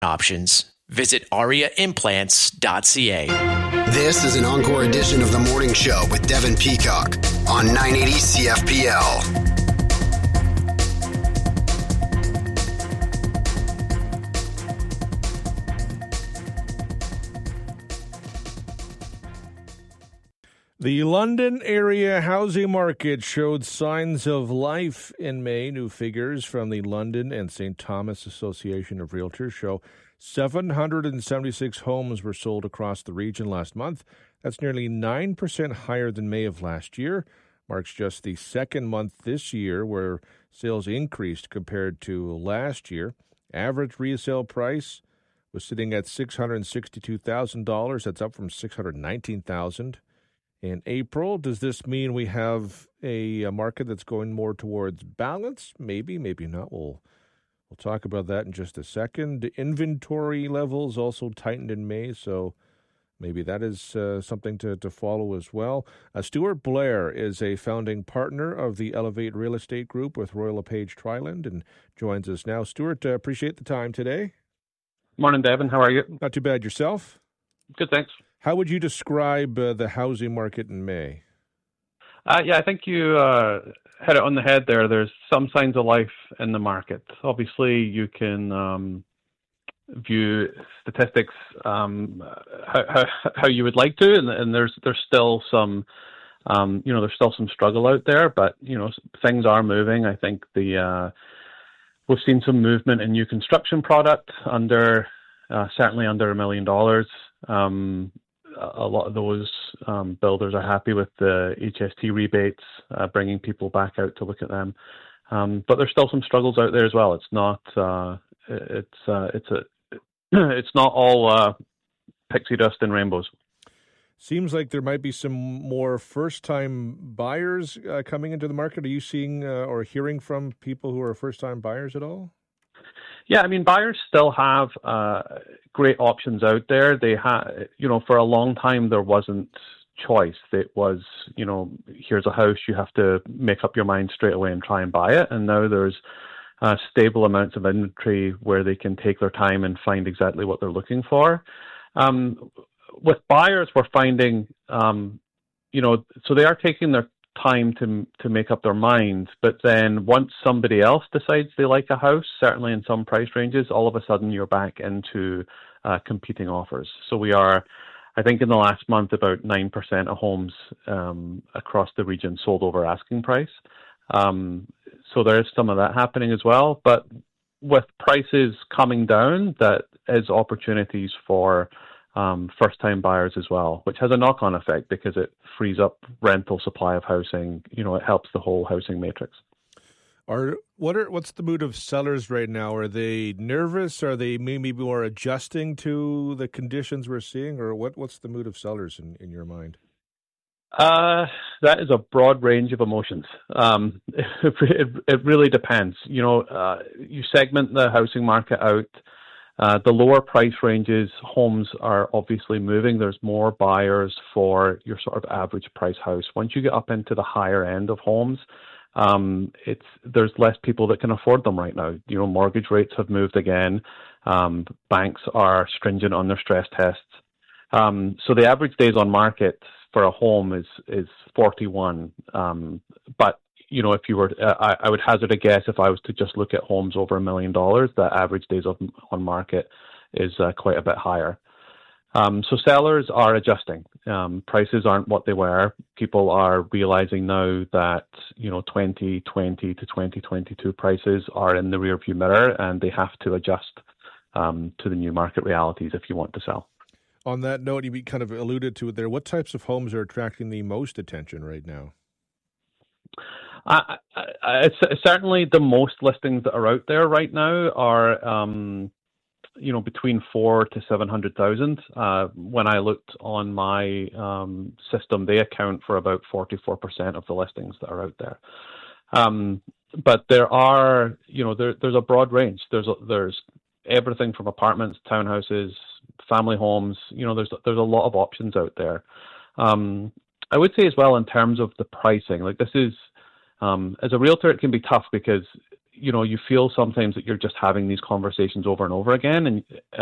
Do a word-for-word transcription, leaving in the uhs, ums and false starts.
options. Visit aria implants dot c a. This is an encore edition of The Morning Show with Devin Peacock on nine eighty C F P L. The London area housing market showed signs of life in May. New figures from the London and Saint Thomas Association of Realtors show seven hundred seventy-six homes were sold across the region last month. That's nearly nine percent higher than May of last year. Marks just the second month this year where sales increased compared to last year. Average resale price was sitting at six hundred sixty-two thousand dollars. That's up from six hundred nineteen thousand dollars. In April. Does this mean we have a, a market that's going more towards balance? Maybe, maybe not. We'll we'll talk about that in just a second. Inventory levels also tightened in May, so maybe that is uh, something to, to follow as well. Uh, Stuart Blair is a founding partner of the Elevate Real Estate Group with Royal LePage Triland and joins us now. Stuart, uh, appreciate the time today. Morning, Devin. How are you? Not too bad. Yourself? Good, thanks. How would you describe uh, the housing market in May? Uh, yeah, I think you uh, hit it on the head there. There's some signs of life in the market. Obviously, you can um, view statistics um, how, how, how you would like to, and, and there's there's still some um, you know there's still some struggle out there, but you know things are moving. I think the uh, we've seen some movement in new construction product under uh, certainly under a million dollars. Um, A lot of those um, builders are happy with the H S T rebates, uh, bringing people back out to look at them. Um, but there's still some struggles out there as well. It's not uh, it's uh, it's a it's not all uh, pixie dust and rainbows. Seems like there might be some more first-time buyers uh, coming into the market. Are you seeing uh, or hearing from people who are first-time buyers at all? Yeah, I mean, buyers still have uh, great options out there. They had, you know, for a long time there wasn't choice. It was, you know, here's a house, you have to make up your mind straight away and try and buy it. And now there's uh, stable amounts of inventory where they can take their time and find exactly what they're looking for. Um, with buyers, we're finding, um, you know, so they are taking their time to to make up their minds, but then once somebody else decides they like a house, certainly in some price ranges, all of a sudden you're back into uh, competing offers. So we are, I think in the last month, about nine percent of homes um, across the region sold over asking price. Um, so there is some of that happening as well, but with prices coming down, that is opportunities for Um, first-time buyers as well, which has a knock-on effect because it frees up rental supply of housing. You know, it helps the whole housing matrix. Are what are what's the mood of sellers right now? Are they nervous? Are they maybe more adjusting to the conditions we're seeing, or what? What's the mood of sellers in, in your mind? Uh, that is a broad range of emotions. Um, it, it, it really depends. You know, uh, you segment the housing market out. Uh, the lower price ranges, homes are obviously moving. There's more buyers for your sort of average price house. Once you get up into the higher end of homes, um, it's there's less people that can afford them right now. You know, mortgage rates have moved again. Um, banks are stringent on their stress tests. Um, so the average days on market for a home is is forty-one. Um, but you know, if you were, uh, I, I would hazard a guess if I was to just look at homes over a million dollars, the average days of, on market is uh, quite a bit higher. Um, so sellers are adjusting. Um, prices aren't what they were. People are realizing now that, you know, twenty twenty to twenty twenty-two prices are in the rearview mirror, and they have to adjust um, to the new market realities if you want to sell. On that note, you kind of alluded to it there. What types of homes are attracting the most attention right now? I, I, it's, certainly the most listings that are out there right now are, um, you know, between four to seven hundred thousand. Uh, when I looked on my um, system, they account for about forty-four percent of the listings that are out there. Um, but there are, you know, there, there's a broad range. There's a, there's everything from apartments, townhouses, family homes. You know, there's there's a lot of options out there. Um, I would say as well in terms of the pricing, like this is. Um, as a realtor, it can be tough because you know, you feel sometimes that you're just having these conversations over and over again, and